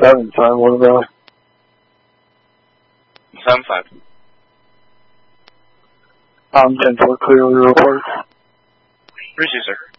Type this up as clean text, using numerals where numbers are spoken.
7-5, what about? 7-5. 10-4, clear your report. Receive, sir.